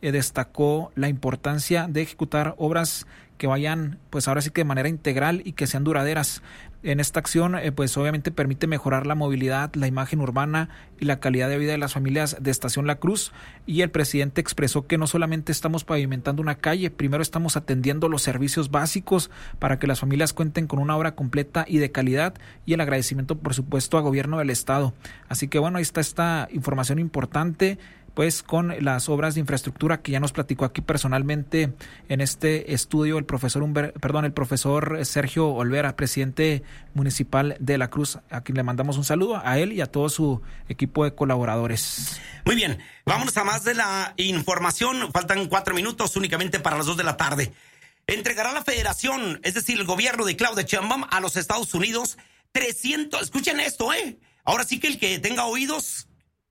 destacó la importancia de ejecutar obras que vayan, pues ahora sí que de manera integral y que sean duraderas. En esta acción, pues obviamente permite mejorar la movilidad, la imagen urbana y la calidad de vida de las familias de Estación La Cruz. Y el presidente expresó que no solamente estamos pavimentando una calle, primero estamos atendiendo los servicios básicos para que las familias cuenten con una obra completa y de calidad, y el agradecimiento, por supuesto, al gobierno del estado. Así que bueno, ahí está esta información importante, pues con las obras de infraestructura que ya nos platicó aquí personalmente en este estudio el profesor Sergio Olvera, presidente municipal de La Cruz, a quien le mandamos un saludo a él y a todo su equipo de colaboradores. Muy bien, vámonos a más de la información. Faltan 4 minutos únicamente para las 2 de la tarde. Entregará la federación, es decir, el gobierno de Claudia Sheinbaum, a los Estados Unidos 300, escuchen esto, ahora sí que el que tenga oídos,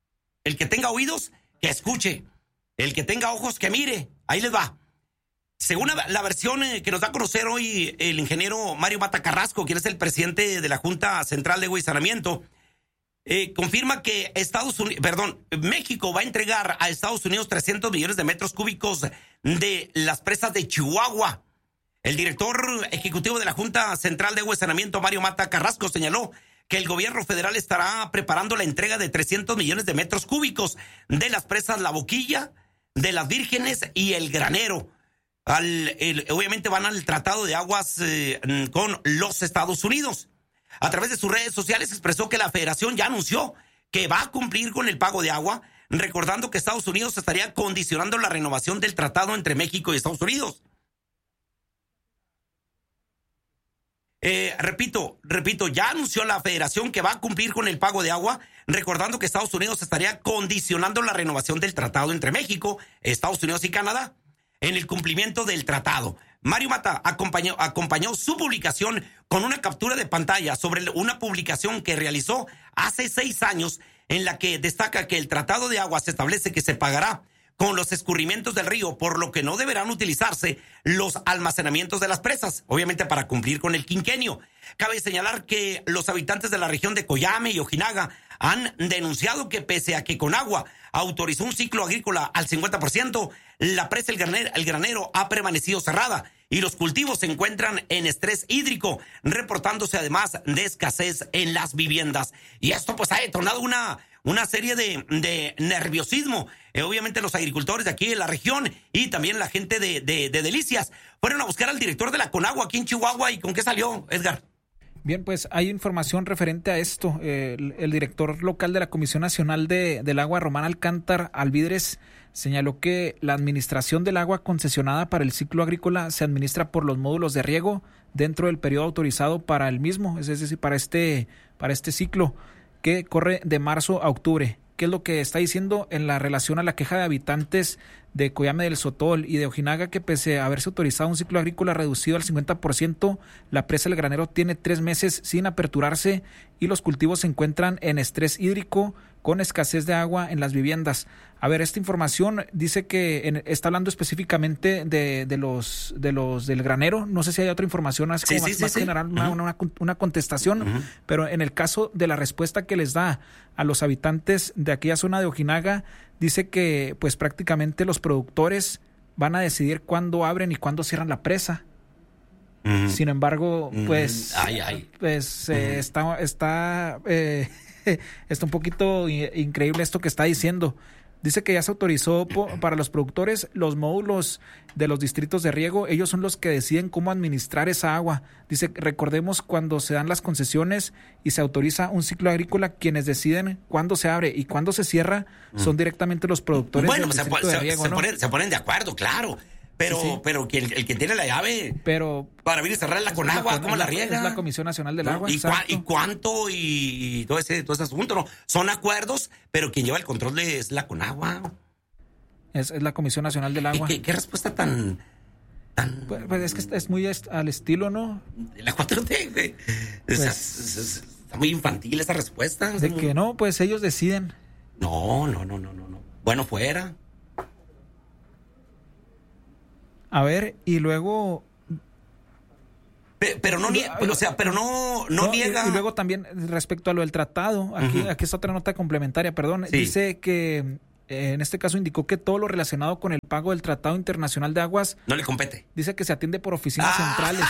que escuche. El que tenga ojos, que mire. Ahí les va. Según la versión que nos da a conocer hoy el ingeniero Mario Mata Carrasco, quien es el presidente de la Junta Central de Agua y Saneamiento, confirma que México va a entregar a Estados Unidos 300 millones de metros cúbicos de las presas de Chihuahua. El director ejecutivo de la Junta Central de Agua y Saneamiento, Mario Mata Carrasco, señaló que el gobierno federal estará preparando la entrega de 300 millones de metros cúbicos de las presas La Boquilla, de las Vírgenes y El Granero. Obviamente van al Tratado de Aguas con los Estados Unidos. A través de sus redes sociales expresó que la federación ya anunció que va a cumplir con el pago de agua, recordando que Estados Unidos estaría condicionando la renovación del tratado entre México y Estados Unidos. Repito, ya anunció la federación que va a cumplir con el pago de agua, recordando que Estados Unidos estaría condicionando la renovación del tratado entre México, Estados Unidos y Canadá en el cumplimiento del tratado. Mario Mata acompañó su publicación con una captura de pantalla sobre una publicación que realizó hace 6 años, en la que destaca que el tratado de aguas establece que se pagará con los escurrimientos del río, por lo que no deberán utilizarse los almacenamientos de las presas, obviamente para cumplir con el quinquenio. Cabe señalar que los habitantes de la región de Coyame y Ojinaga han denunciado que pese a que Conagua autorizó un ciclo agrícola al 50%, la presa El Granero ha permanecido cerrada y los cultivos se encuentran en estrés hídrico, reportándose además de escasez en las viviendas. Y esto pues ha detonado una serie de nerviosismo. Obviamente los agricultores de aquí de la región y también la gente de Delicias fueron a buscar al director de la Conagua aquí en Chihuahua. ¿Y con qué salió, Edgar? Bien, pues hay información referente a esto. El director local de la Comisión Nacional del Agua, Román Alcántar Alvidres, señaló que la administración del agua concesionada para el ciclo agrícola se administra por los módulos de riego dentro del periodo autorizado para el mismo, es decir, para este ciclo que corre de marzo a octubre. ¿Qué es lo que está diciendo en la relación a la queja de habitantes de Coyame del Sotol y de Ojinaga, que pese a haberse autorizado un ciclo agrícola reducido al 50%, la presa El Granero tiene 3 meses sin aperturarse y los cultivos se encuentran en estrés hídrico con escasez de agua en las viviendas? A ver, esta información dice que está hablando específicamente de los del Granero. No sé si hay otra información así como más general, una contestación, pero en el caso de la respuesta que les da a los habitantes de aquella zona de Ojinaga, dice que pues prácticamente los productores van a decidir cuándo abren y cuándo cierran la presa. Sin embargo, pues, está un poquito increíble esto que está diciendo. Dice que ya se autorizó para los productores los módulos de los distritos de riego. Ellos son los que deciden cómo administrar esa agua. Dice, recordemos cuando se dan las concesiones y se autoriza un ciclo agrícola, quienes deciden cuándo se abre y cuándo se cierra son directamente los productores del distrito de riego. Se ponen de acuerdo, claro. Pero que el que tiene la llave para abrir y cerrar la Conagua, ¿cómo la riega? Es la Comisión Nacional del Agua. ¿Y cuánto? Y todo ese asunto, ¿no? Son acuerdos, pero quien lleva el control es la Conagua. Es la Comisión Nacional del Agua. ¿Qué respuesta tan...? Pues es que es muy al estilo, ¿no? La 4T, güey. Está muy infantil esa respuesta. De que no, pues ellos deciden. No. Bueno, fuera. A ver, y luego... Pero no niega. Y luego también respecto a lo del tratado, aquí está otra nota complementaria, perdón. Sí. Dice que En este caso indicó que todo lo relacionado con el pago del Tratado Internacional de Aguas no le compete. Dice que se atiende por oficinas centrales.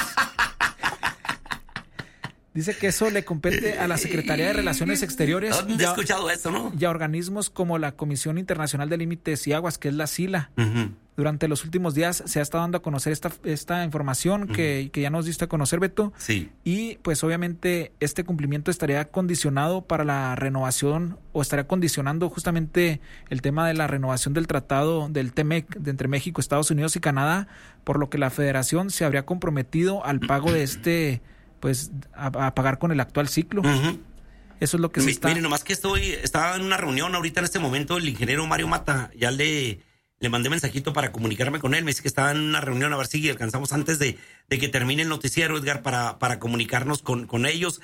Dice que eso le compete a la Secretaría de Relaciones Exteriores. ¿Dónde he escuchado eso, no? Y a organismos como la Comisión Internacional de Límites y Aguas, que es la SILA. Uh-huh. Durante los últimos días se ha estado dando a conocer esta información que ya nos diste a conocer, Beto. Sí. Y pues obviamente este cumplimiento estaría condicionado para la renovación o estaría condicionando justamente el tema de la renovación del tratado del TEMEC de entre México, Estados Unidos y Canadá, por lo que la Federación se habría comprometido al pago de pues a pagar con el actual ciclo. Uh-huh. Eso es lo que se está... Mire, nomás que estaba en una reunión ahorita en este momento, el ingeniero Mario Mata, ya le mandé mensajito para comunicarme con él, me dice que estaba en una reunión, a ver si alcanzamos antes de que termine el noticiero, Edgar, para comunicarnos con ellos,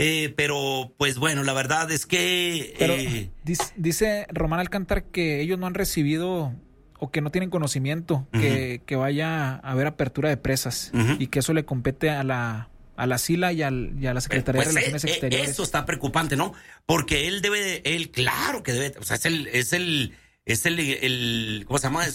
pero pues bueno, la verdad es que... Pero dice Román Alcántar que ellos no han recibido o que no tienen conocimiento que vaya a haber apertura de presas, uh-huh, y que eso le compete a la SILA y a la Secretaría de Relaciones Exteriores. Eso está preocupante, ¿no? Porque él claro que debe, o sea, es el ¿cómo se llama?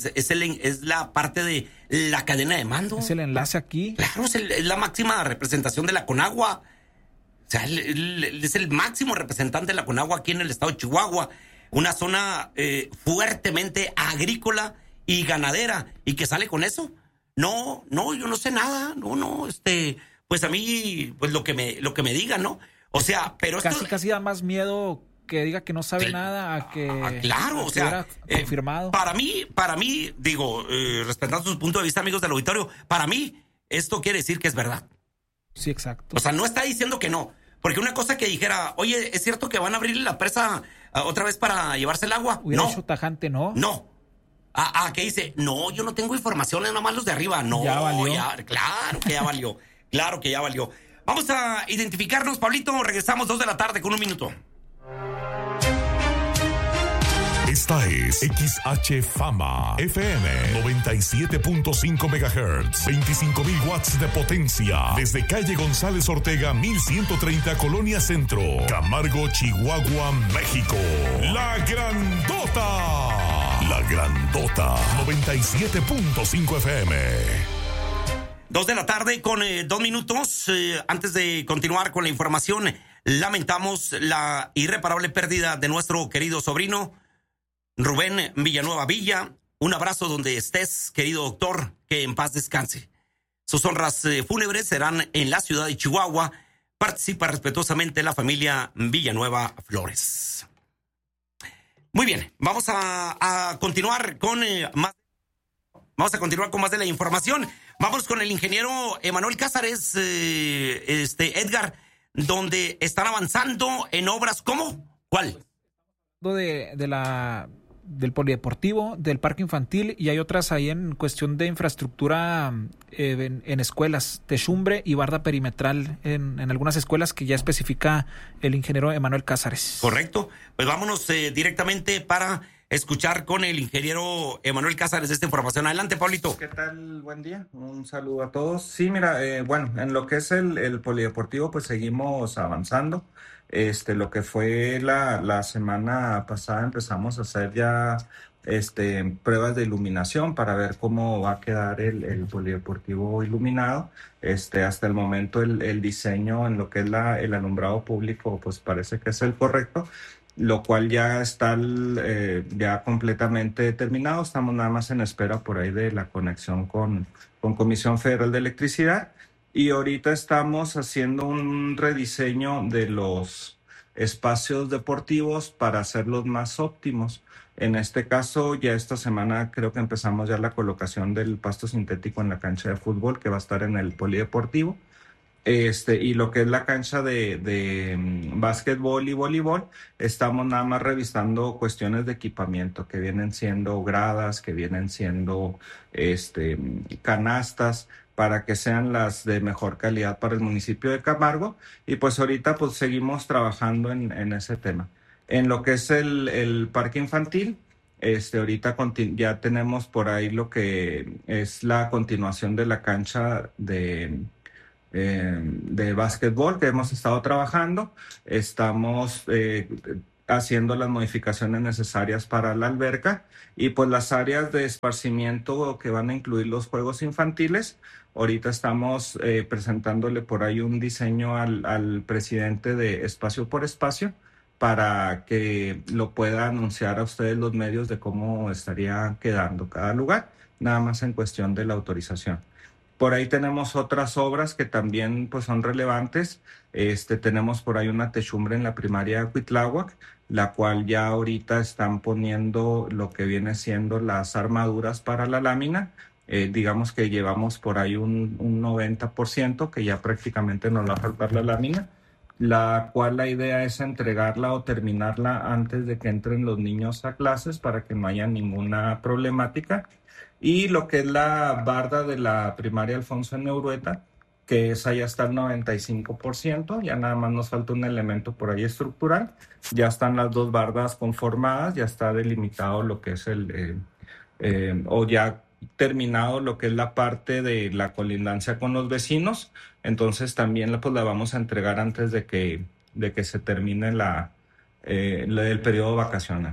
Es la parte de la cadena de mando. Es el enlace aquí. Claro, es la máxima representación de la Conagua. O sea, él es el máximo representante de la Conagua aquí en el estado de Chihuahua. Una zona fuertemente agrícola y ganadera. ¿Y que sale con eso? No, yo no sé nada. No, pues a mí, pues lo que me digan, ¿no? O sea, pero casi da más miedo que diga que no sabe nada a que... claro, o sea, confirmado. Para mí, digo, respetando sus puntos de vista, amigos del auditorio, para mí, esto quiere decir que es verdad. Sí, exacto. O sea, no está diciendo que no. Porque una cosa que dijera, oye, ¿es cierto que van a abrir la presa otra vez para llevarse el agua? Hubiera hecho tajante, ¿no? No. ¿Qué dice? No, yo no tengo información, es nomás los de arriba. No, ya valió. Claro que ya valió. Claro que ya valió. Vamos a identificarnos, Pablito. Regresamos 2:00 con 1 minuto. Esta es XH Fama FM 97.5 MHz, 25,000 watts de potencia, desde calle González Ortega 1130, Colonia Centro, Camargo, Chihuahua, México. La Grandota 97.5 FM. 2:00 con 2 minutos. Antes de continuar con la información, lamentamos la irreparable pérdida de nuestro querido sobrino Rubén Villanueva Villa. Un abrazo donde estés, querido doctor, que en paz descanse. Sus honras fúnebres serán en la ciudad de Chihuahua. Participa respetuosamente la familia Villanueva Flores. Muy bien, vamos a continuar con más. Vamos a continuar con más de la información. Vamos con el ingeniero Emanuel Cázares, Edgar, donde están avanzando en obras. ¿Cómo? ¿Cuál? Del polideportivo, del parque infantil, y hay otras ahí en cuestión de infraestructura en escuelas, techumbre y barda perimetral en algunas escuelas que ya especifica el ingeniero Emanuel Cázares. Correcto. Pues vámonos directamente para escuchar con el ingeniero Emanuel Cázares esta información. Adelante, Pablito. ¿Qué tal? Buen día. Un saludo a todos. Sí, mira, bueno, en lo que es el polideportivo, pues seguimos avanzando. Lo que fue la semana pasada empezamos a hacer ya pruebas de iluminación para ver cómo va a quedar el polideportivo iluminado. Hasta el momento el diseño en lo que es el alumbrado público, pues parece que es el correcto, lo cual ya está ya completamente terminado. Estamos nada más en espera por ahí de la conexión con Comisión Federal de Electricidad. Y ahorita estamos haciendo un rediseño de los espacios deportivos para hacerlos más óptimos. En este caso, ya esta semana creo que empezamos ya la colocación del pasto sintético en la cancha de fútbol, que va a estar en el polideportivo. Y lo que es la cancha de básquetbol y voleibol, estamos nada más revisando cuestiones de equipamiento, que vienen siendo gradas, que vienen siendo canastas, para que sean las de mejor calidad para el municipio de Camargo. Y pues ahorita pues seguimos trabajando en ese tema. En lo que es el parque infantil, ahorita ya tenemos por ahí lo que es la continuación de la cancha de básquetbol que hemos estado trabajando. Estamos haciendo las modificaciones necesarias para la alberca, y pues las áreas de esparcimiento que van a incluir los juegos infantiles. Ahorita estamos presentándole por ahí un diseño al presidente de Espacio por Espacio para que lo pueda anunciar a ustedes los medios de cómo estaría quedando cada lugar, nada más en cuestión de la autorización. Por ahí tenemos otras obras que también pues son relevantes. Tenemos por ahí una techumbre en la primaria Cuitláhuac, la cual ya ahorita están poniendo lo que viene siendo las armaduras para la lámina. Digamos que llevamos por ahí un 90%, que ya prácticamente nos va a faltar la lámina, la cual la idea es entregarla o terminarla antes de que entren los niños a clases para que no haya ninguna problemática. Y lo que es la barda de la primaria Alfonso N. Urueta, que esa ya está al 95%, ya nada más nos falta un elemento por ahí estructural, ya están las dos bardas conformadas, ya está delimitado lo que es o ya terminado lo que es la parte de la colindancia con los vecinos. Entonces también la vamos a entregar antes de que se termine el periodo vacacional.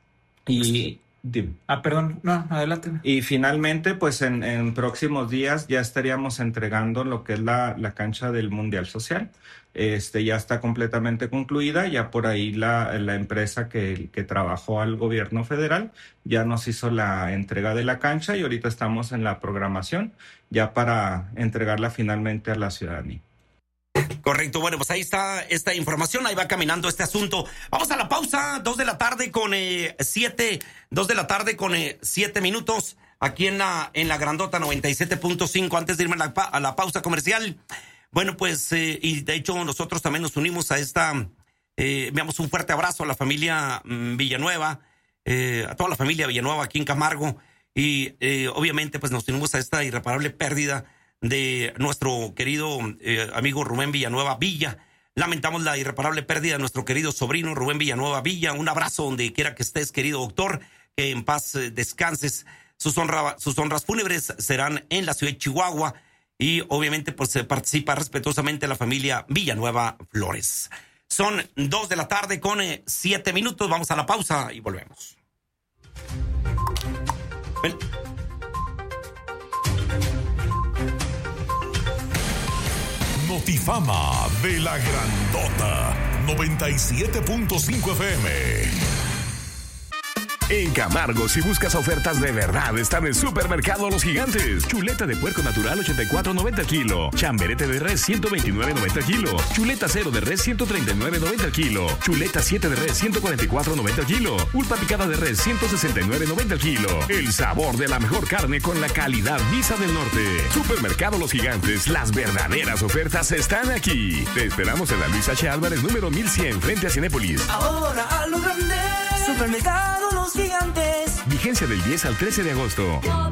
Perdón, no, adelante. Y finalmente, pues en próximos días ya estaríamos entregando lo que es la cancha del Mundial Social. Ya está completamente concluida, ya por ahí la empresa que trabajó al gobierno federal ya nos hizo la entrega de la cancha, y ahorita estamos en la programación ya para entregarla finalmente a la ciudadanía. Correcto, bueno, pues ahí está esta información, ahí va caminando este asunto. Vamos a la pausa, 2 de la tarde con 7 minutos, aquí en la Grandota 97.5, antes de irme a la pausa comercial. Bueno, pues, y de hecho nosotros también nos unimos a enviamos un fuerte abrazo a la familia Villanueva, a toda la familia Villanueva aquí en Camargo, y obviamente pues nos unimos a esta irreparable pérdida de nuestro querido amigo Rubén Villanueva Villa. Lamentamos la irreparable pérdida de nuestro querido sobrino Rubén Villanueva Villa. Un abrazo donde quiera que estés, querido doctor, que en paz descanses. Sus honras fúnebres serán en la ciudad de Chihuahua, y obviamente pues se participa respetuosamente la familia Villanueva Flores. Son 2 de la tarde con 7 minutos. Vamos a la pausa y volvemos. Notifama de la Grandota 97.5 FM. En Camargo, si buscas ofertas de verdad, están en Supermercado Los Gigantes. Chuleta de puerco natural 84.90 kilo. Chamberete de res 129.90 kilo. Chuleta cero de res 139.90 kilo. Chuleta 7 de res 144.90 kilo. Pulpa picada de res 169.90 kilo. El sabor de la mejor carne con la calidad Visa del Norte. Supermercado Los Gigantes, las verdaderas ofertas están aquí. Te esperamos en la Luis H. Álvarez número 1100 frente a Cinépolis. Ahora a lo grande. Supermercado Los Gigantes. Vigencia del 10 al 13 de agosto.